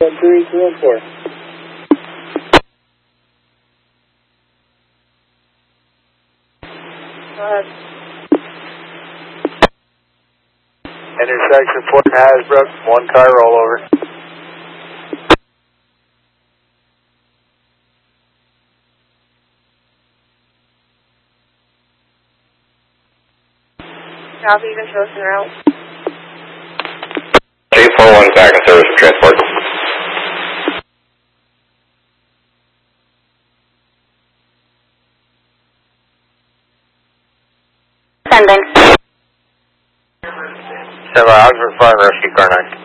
13214. Go ahead. Intersection Fort Hasbrook, 1 car rollover. Copy, the Ocean route. J41 back in service for transport. Sending. Stand by, Oxford Fire and Rescue Car 9.